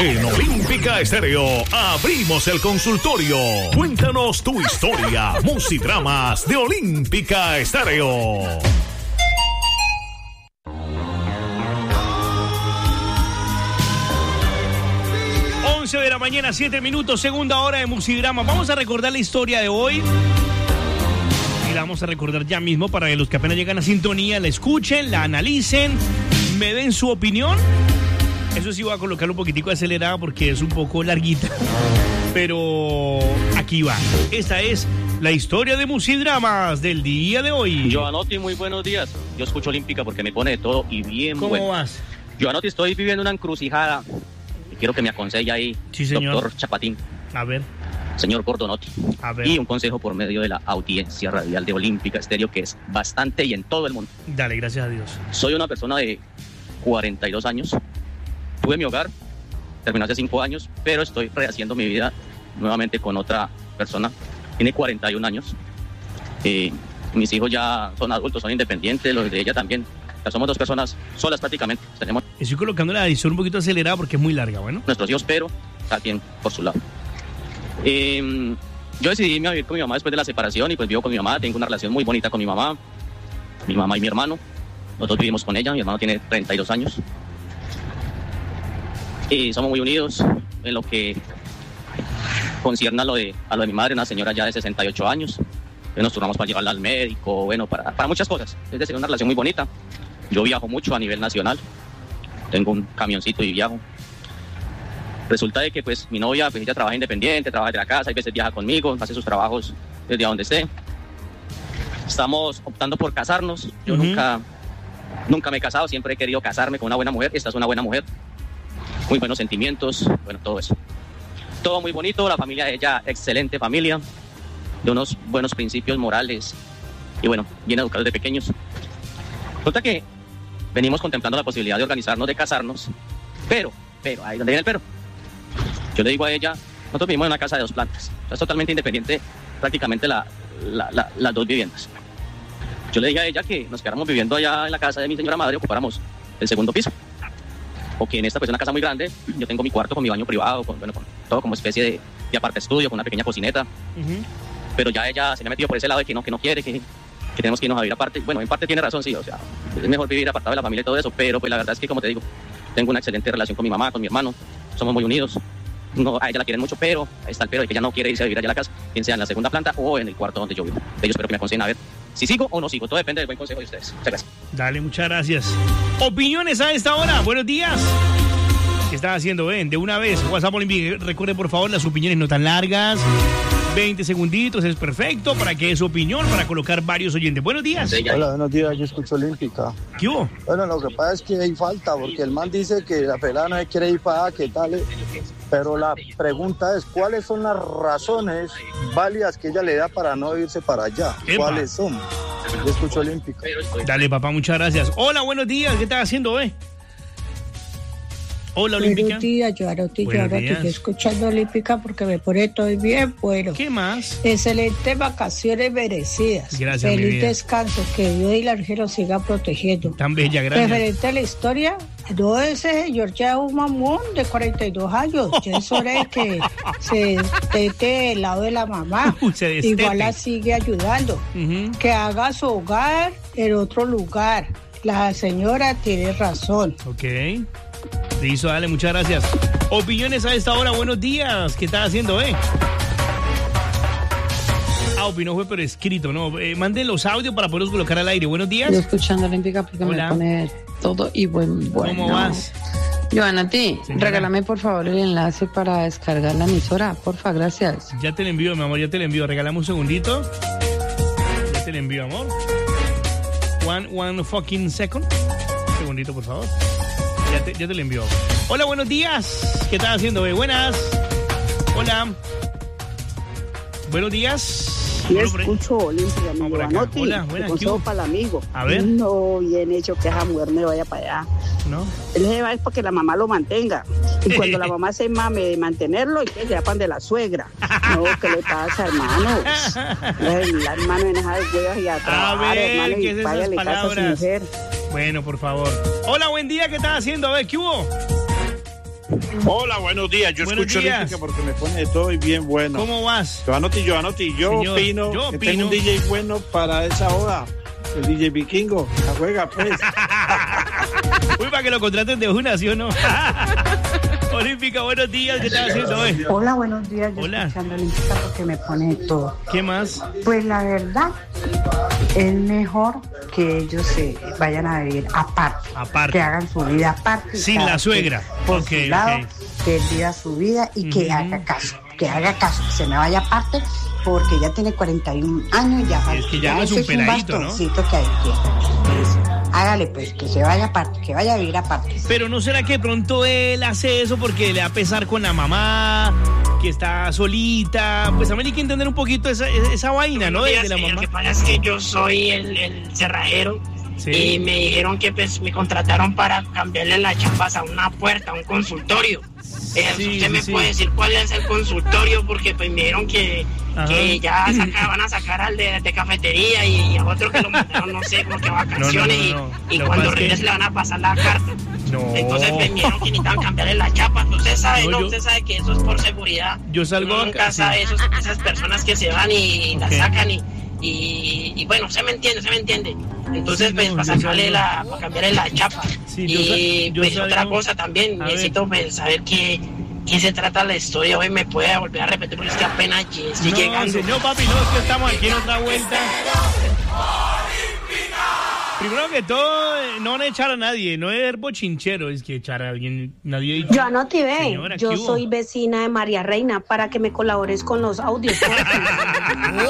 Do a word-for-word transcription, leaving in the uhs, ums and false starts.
En Olímpica Estéreo abrimos el consultorio. Cuéntanos tu historia. Musidramas de Olímpica Estéreo. once de la mañana, siete minutos, segunda hora de Musidrama. Vamos a recordar la historia de hoy. Y la vamos a recordar ya mismo para que los que apenas llegan a sintonía la escuchen, la analicen, me den su opinión. Eso sí, voy a colocar un poquitico acelerada porque es un poco larguita. Pero aquí va. Esta es la historia de Musidramas del día de hoy. Joanotti, muy buenos días. Yo escucho Olímpica porque me pone de todo y bien ¿Cómo bueno. vas? Joanotti, estoy viviendo una encrucijada y quiero que me aconseje ahí, sí, señor. doctor Chapatín. A ver. Señor Gordonotti. A ver. Y un consejo por medio de la audiencia radial de Olímpica Estéreo, que es bastante y en todo el mundo. Dale, gracias a Dios. Soy una persona de cuarenta y dos años. Tuve mi hogar, terminé hace cinco años, pero estoy rehaciendo mi vida nuevamente con otra persona. Tiene cuarenta y un años. Eh, mis hijos ya son adultos, son independientes, los de ella también. Ya somos dos personas solas prácticamente. Tenemos Estoy colocando la edición un poquito acelerada porque es muy larga, bueno. nuestros hijos, pero cada quien por su lado. Eh, yo decidí irme a vivir con mi mamá después de la separación y pues vivo con mi mamá. Tengo una relación muy bonita con mi mamá, mi mamá y mi hermano. Nosotros vivimos con ella, mi hermano tiene treinta y dos años. Y somos muy unidos en lo que concierne a lo de, a lo de mi madre, una señora ya de sesenta y ocho años. Nos turnamos para llevarla al médico, bueno, para, para muchas cosas. Es decir, una relación muy bonita. Yo viajo mucho a nivel nacional. Tengo un camioncito y viajo. Resulta de que pues mi novia, pues ella trabaja independiente, trabaja desde la casa, hay veces viaja conmigo, hace sus trabajos desde donde esté. Estamos optando por casarnos. Yo uh-huh. nunca, nunca me he casado, siempre he querido casarme con una buena mujer. Esta es una buena mujer. Muy buenos sentimientos, bueno, todo eso. Todo muy bonito, la familia de ella, excelente familia, de unos buenos principios morales y bueno, bien educados de pequeños. Resulta que venimos contemplando la posibilidad de organizarnos, de casarnos, pero, pero, ahí donde viene el pero. Yo le digo a ella, nosotros vivimos en una casa de dos plantas, o sea, es totalmente independiente prácticamente la, la, la, las dos viviendas. Yo le dije a ella que nos quedáramos viviendo allá en la casa de mi señora madre, ocupáramos el segundo piso. O que en esta pues es una casa muy grande, yo tengo mi cuarto con mi baño privado, con, bueno, con todo como especie de, de aparte estudio, con una pequeña cocineta. Uh-huh. Pero ya ella se me ha metido por ese lado de que no, que no quiere, que, que tenemos que irnos a vivir aparte. Bueno, en parte tiene razón, sí, o sea, es mejor vivir apartado de la familia y todo eso, pero pues la verdad es que, como te digo, tengo una excelente relación con mi mamá, con mi hermano, somos muy unidos. No, a ella la quieren mucho, pero ahí está el pero de que ella no quiere irse a vivir allá a la casa, bien sea en la segunda planta o en el cuarto donde yo vivo. Yo espero que me aconsejen a ver si sigo o no sigo, todo depende del buen consejo de ustedes. Muchas gracias. Dale, muchas gracias. Opiniones a esta hora, buenos días. ¿Qué están haciendo? Ven, de una vez, WhatsApp Olímpica. Recuerden, por favor, las opiniones no tan largas. veinte segunditos es perfecto para que es su opinión, para colocar varios oyentes. Buenos días. Hola, buenos días, yo escucho Olímpica. ¿Qué hubo? Bueno, lo que pasa es que hay falta, porque el man dice que la pelada no se quiere ir para allá, que tal, pero la pregunta es, ¿cuáles son las razones válidas que ella le da para no irse para allá? Epa. ¿Cuáles son? Yo escucho Olímpica. Dale, papá, muchas gracias. Hola, buenos días, ¿qué estás haciendo, eh? Hola, Olímpica. Buenos días, Joanotti, Joanotti. Estoy escuchando Olímpica porque me pone todo bien bueno. ¿Qué más? Excelentes vacaciones merecidas. Gracias, Feliz mi vida. Descanso, que Dios y la Virgen los siga protegiendo. Tan bella, gracias. Referente a la historia, no, ese señor ya es un mamón de cuarenta y dos años. Ya es hora de que se destete del lado de la mamá. Uh, se destete. Igual la sigue ayudando. Uh-huh. Que haga su hogar en otro lugar. La señora tiene razón. Ok. Listo, dale, muchas gracias. Opiniones a esta hora, buenos días. ¿Qué estás haciendo, eh? Ah, opinó fue pero escrito, ¿no? Eh, manden los audios para poderlos colocar al aire. Buenos días. Yo escuchando Olímpica porque Hola. me pone todo y buen bueno. ¿Cómo vas? Joanotti, Señora. regálame por favor el enlace para descargar la emisora, porfa, gracias. Ya te lo envío, mi amor, ya te lo envío. Regálame un segundito. Ya te lo envío, amor. One, one fucking second. Un segundito, por favor. Ya te, ya te lo envío. Hola, buenos días. ¿Qué estás haciendo, eh? Buenas. Hola. Buenos días. Yo escucho Olímpica, mi Joanotti. Hola, buenas. Consejo para el amigo. A ver. No, bien hecho que esa mujer no vaya para allá. ¿No? Él se va es porque la mamá lo mantenga. Y cuando la mamá se mame de mantenerlo, entonces se van de la suegra. No, ¿qué le pasa, hermano? La hermano en esas huevas y a trabajar, a ver, hermano, ¿qué y es esas váyale casa a su palabras? mujer. Bueno, por favor. Hola, buen día, ¿qué estás haciendo? A ver, ¿qué hubo? Hola, buenos días. Yo Buenos escucho días. Olímpica porque me pone de todo y bien bueno. ¿Cómo vas? Yo anoto y yo anoto y yo Señor, opino yo que opino. tengo un D J bueno para esa hora. El D J Vikingo. La juega, pues. Uy, para que lo contraten de una, ¿sí o no? Olímpica, buenos días. ¿Qué estás haciendo hoy? Hola, buenos días. Yo Hola. escuchando Olímpica porque me pone de todo. ¿Qué más? Pues la verdad, es mejor que ellos se vayan a vivir aparte. Aparte. Que hagan su vida aparte. Sin cada la suegra. quien Por Ok, su lado, ok. que él viva su vida y que Ujú. haga caso. Que haga caso, que se me vaya aparte porque ya tiene cuarenta y un años y ya, Es que ya no es ese un peladito, ¿no? bastoncito que hay que. Pues, hágale pues, que se vaya aparte, que vaya a vivir aparte. Pero ¿no será que de pronto él hace eso porque le da pesar con la mamá, que está solita? Pues también hay que entender un poquito esa, esa vaina, ¿no? De, de la Lo mamá. que pasa es que yo soy el, el cerrajero Sí. y me dijeron que pues me contrataron para cambiarle las chapas a una puerta, a un consultorio. Eh, Sí, usted sí, me sí. puede decir cuál es el consultorio porque pues me dijeron que, Ajá. que ya saca- van a sacar al de, de cafetería y, y a otro que lo mandaron no sé porque a vacaciones No, no, no, no. y, y Lo que cuando pasa es que- regrese le van a pasar la carta. No. Entonces pues, me dijeron que necesitaban cambiarle las chapas. Usted sabe, No, no, yo- usted sabe que eso es por seguridad. Yo salgo Uno acá, nunca sí. sabe esos- esas personas que se van y las Ok. sacan y, y, y bueno, se me entiende, se me entiende. Entonces, Sí, pues, no, para yo sacarle salgo- la, para cambiarle la chapa. Sí, yo y sal- yo pues salgo- otra cosa también, A ver. necesito pues, saber qué, qué se trata la historia. Hoy me puede volver a repetir porque es que apenas lle- estoy No, llegando. señor papi, no, es que estamos aquí en otra vuelta. Primero que todo, eh, no van a echar a nadie, no es bochinchero, es que echar a alguien, nadie ha dicho. Yo anoté, Señora, yo ¿qué hubo? soy vecina de María Reina para que me colabores con los audios.